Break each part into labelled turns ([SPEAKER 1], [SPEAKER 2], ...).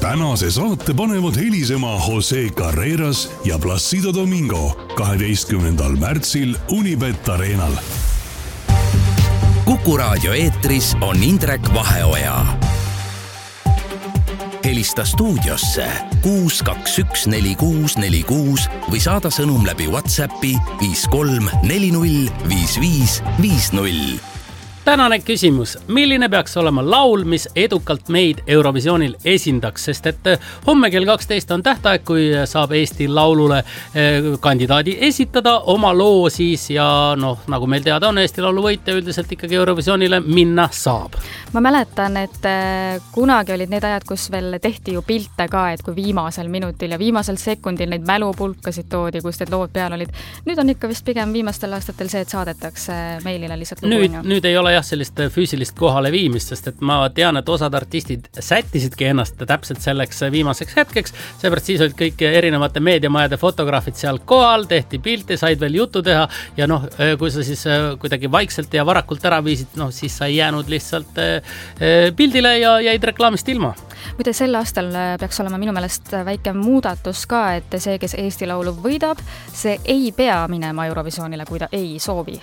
[SPEAKER 1] tänase saate panevad helisema Jose Carreras ja Placido Domingo 12. märtsil Unibet Arenal.
[SPEAKER 2] Kuku Raadio eetris on Indrek Vaheoja. Helista stuudiosse 6214646 või saada sõnum läbi WhatsAppi 53405550.
[SPEAKER 3] Tänane küsimus, milline peaks olema laul, mis edukalt meid Eurovisioonil esindaks, sest et homme kell 12 on tähtaeg, kui saab Eesti Laulule kandidaadi esitada oma loo siis ja nagu meil teada on, Eesti Laulu võitja üldiselt ikkagi Eurovisioonile minna saab.
[SPEAKER 4] Ma mäletan, et kunagi olid need ajad, kus veel tehti ju pilte ka, et kui viimasel minutil ja viimasel sekundil neid mälupulkasid toodi, kus need lood peal olid. Nüüd on ikka vist pigem viimastel aastatel see, et saadetakse meilile lihtsalt lugu. Nüüd ei ole sellist füüsilist kohale viimist, sest et ma tean, et osad artistid sättisidki ennast täpselt selleks viimaseks hetkeks, seepärast siis olid kõik erinevate meediamajade fotograafid seal kohal, tehti pilte, said veel juttu teha ja kui sa siis kuidagi vaikselt ja varakult ära viisid, siis sa ei jäänud lihtsalt pildile ja jäid reklaamist ilma. Muide, sel aastal peaks olema minu meelest väike muudatus ka, et see, kes Eesti Laulu võidab, see ei pea minema Eurovisioonile, kui ta ei soovi.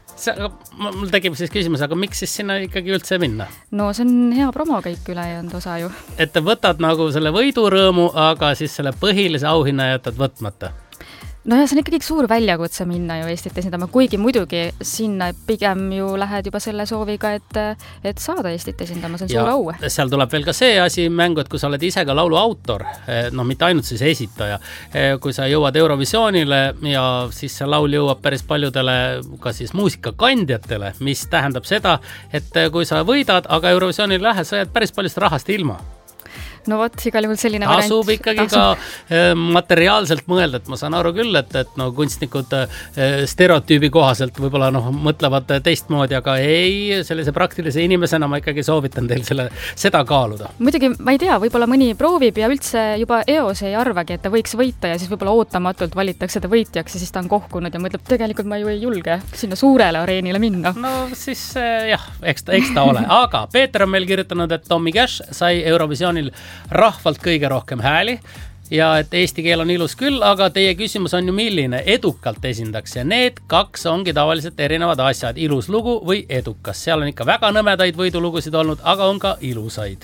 [SPEAKER 3] Mul tekib siis küsimus, aga miks siis sinna ikkagi üldse minna?
[SPEAKER 4] No see on hea promo kõik ülejäänud osa ju.
[SPEAKER 3] Et võtad nagu selle võidurõõmu, aga siis selle põhilise auhinna jätad võtmata.
[SPEAKER 4] No ja see on ikkagi suur väljakutse minna ju Eestit esindama, kuigi muidugi sinna pigem ju lähed juba selle sooviga, et saada Eestit esindama, see on suur au.
[SPEAKER 3] Seal tuleb veel ka see asi mängu, et kui sa oled ise ka laulu autor, mitte ainult siis esitaja, kui sa jõuad Eurovisioonile ja siis see laul jõuab päris paljudele ka siis muusikakandjatele, mis tähendab seda, et kui sa võidad, aga Eurovisioonile lähed, sa jääd päris paljust rahast ilma.
[SPEAKER 4] No vot, igal juhul selline variant.
[SPEAKER 3] Tasub ikkagi ka materiaalselt mõelda, et ma saan aru küll, et kunstnikud stereotüübi kohaselt võib-olla mõtlevad teistmoodi, aga ei, sellise praktilise inimesena ma ikkagi soovitan teil seda kaaluda.
[SPEAKER 4] Muidugi, ma ei tea, võib-olla mõni proovib ja üldse juba eos ei arvagi, et ta võiks võita ja siis võib-olla ootamatult valitakse ta võitjaks ja siis ta on kohkunud ja mõtleb, tegelikult ma ju ei julge sinna suurele areenile minna.
[SPEAKER 3] No siis jah, eks ta ole. Aga Peeter on meil kirjutanud, et Tommy Cash sai Eurovisioonil rahvalt kõige rohkem hääli ja et eesti keel on ilus küll, aga teie küsimus on ju milline edukalt esindaks ja need kaks ongi tavaliselt erinevad asjad, ilus lugu või edukas. Seal on ikka väga nõmedaid võidulugusid olnud, aga on ka ilusaid.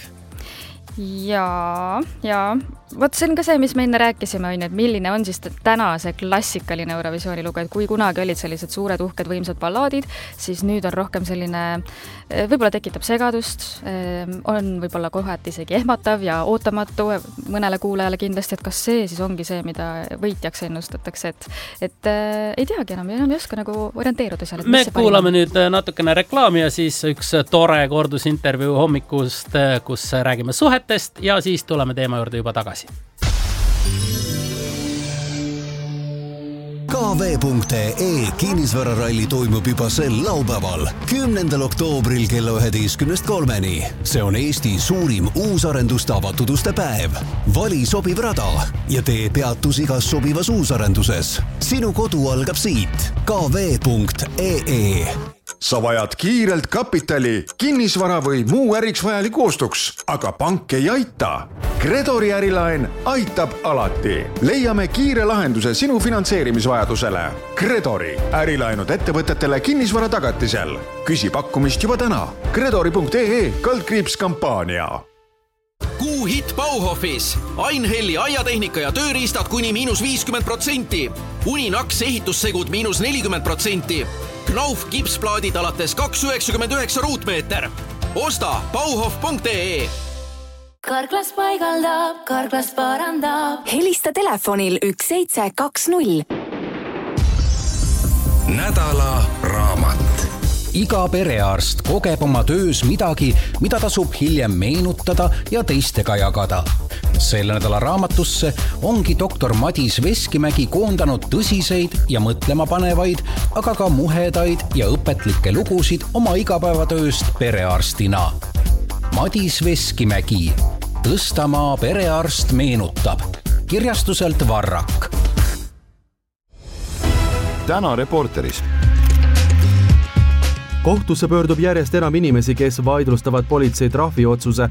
[SPEAKER 3] Ja vot see on ka see, mis me enne rääkisime, et milline on siis täna see klassikaline Eurovisiooni lugu, et kui kunagi olid sellised suured, uhked, võimsad ballaadid, siis nüüd on rohkem selline, võib-olla tekitab segadust, on võib-olla kohati isegi ehmatav ja ootamatu mõnele kuulajale kindlasti, et kas see siis ongi see, mida võitjaks ennustatakse, et ei teagi enam ei oska nagu orienteeruda seal. Me kuulame nüüd natukene reklaami ja siis üks tore kordusintervjuu hommikust, kus räägime suhetest ja siis tuleme teema juurde juba tagasi.
[SPEAKER 5] KV.ee kinnisvararalli toimub juba sel laupäeval, 10. oktoobril kella 11:03. See on Eesti suurim uusarenduste avatuduste päev. Vali sobiv rada ja tee peatus igas sobivas uusarenduses. Sinu kodu algab siit. KV.ee
[SPEAKER 6] Sa vajad kiirelt kapitali, kinnisvara või muu äriks vajaliku ostuks, aga pank ei aita. Credori ärilaen aitab alati. Leiame kiire lahenduse sinu finantseerimisvajadusele. Credori ärilaenud ettevõtetele kinnisvara tagatisel. Küsi pakkumist juba täna. Credori.ee/kampaania.
[SPEAKER 7] Kuu hit Bauhofis. Ainhelli aiatehnika ja tööriistad kuni -50%. Uninaks ehitussegud -40%. Knauf kipsplaadid alates 2,99 ruutmeeter. Osta bauhof.ee.
[SPEAKER 8] Karklas paigaldab, Karklas parandab.
[SPEAKER 9] Helista telefonil 1720.
[SPEAKER 2] Nädala raamat. Iga perearst kogeb oma töös midagi, mida tasub hiljem meenutada ja teistega jagada. Selle nädala raamatusse ongi doktor Madis Veskimägi koondanud tõsiseid ja mõtlema panevaid, aga ka muhedaid ja õpetlikke lugusid oma igapäevatööst perearstina. Madis Veskimägi. Tõstamaa perearst meenutab. Kirjastuselt Varrak.
[SPEAKER 10] Täna Reporteris. Kohtusse pöördub järjest enam inimesi, kes vaidlustavad politsei trahviotsuse